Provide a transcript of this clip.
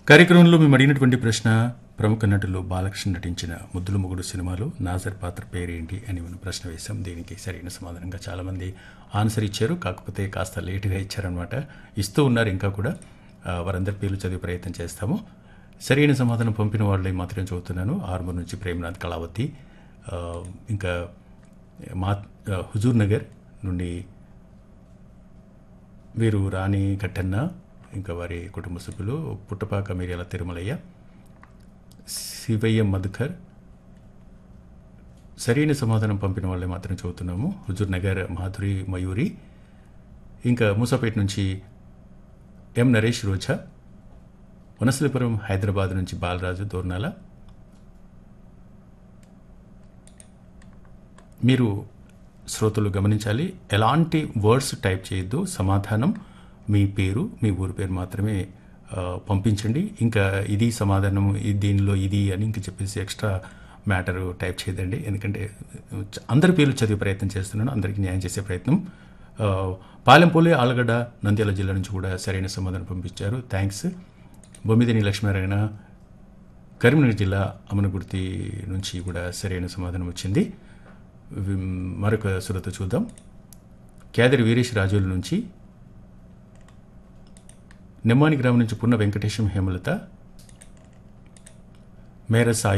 కార్యక్రమంలో మేము అడిగినటువంటి ప్రశ్న ప్రముఖ నటులు బాలకృష్ణ నటించిన ముద్దుల మొగుడు సినిమాలో నాజర్ పాత్ర పేరేంటి అని మనం ప్రశ్న వేశాం. దీనికి సరైన సమాధానంగా చాలామంది ఆన్సర్ ఇచ్చారు. కాకపోతే కాస్త లేటుగా ఇచ్చారనమాట. ఇస్తూ ఉన్నారు ఇంకా కూడా. వారందరి పేర్లు చదివే ప్రయత్నం చేస్తాము. సరైన సమాధానం పంపిన వాళ్ళని మాత్రమే చదువుతున్నాను. ఆర్మూర్ నుంచి ప్రేమనాథ్ కళావతి, ఇంకా మా హుజూర్ నగర్ నుండి వీరు రాణి కట్టన్న, ఇంకా వారి కుటుంబ సభ్యులు పుట్టపాక మిర్యాల తిరుమలయ్య, శివయ్య మధుకర్. సరైన సమాధానం పంపిన వాళ్ళే మాత్రం చదువుతున్నాము. హుజూర్ నగర్ మాధురి మయూరి, ఇంకా మూసాపేట నుంచి ఎం నరేష్ రోజా, వనస్థలిపురం హైదరాబాద్ నుంచి బాలరాజు దోర్నాల. మీరు శ్రోతలు గమనించాలి, ఎలాంటి వర్డ్స్ టైప్ చేయొద్దు. సమాధానం మీ పేరు, మీ ఊరి పేరు మాత్రమే పంపించండి. ఇంకా ఇది సమాధానం, దీనిలో ఇది అని ఇంక చెప్పేసి ఎక్స్ట్రా మ్యాటర్ టైప్ చేయదండి. ఎందుకంటే అందరి పేర్లు చదివే ప్రయత్నం చేస్తున్నాను, అందరికీ న్యాయం చేసే ప్రయత్నం. పాలెంపోలే ఆలగడ్డ నంద్యాల జిల్లా నుంచి కూడా సరైన సమాధానం పంపించారు. థ్యాంక్స్. బొమ్మిదిని లక్ష్మీనారాయణ కరీంనగర్ జిల్లా అమనగుర్తి నుంచి కూడా సరైన సమాధానం వచ్చింది. మరొక శ్రోత చూద్దాం. కేదరి వీరేష్ రాజుల నుంచి, నెమ్మాని గ్రామం నుంచి పున్న వెంకటేశం హేమలత, మేర సాయి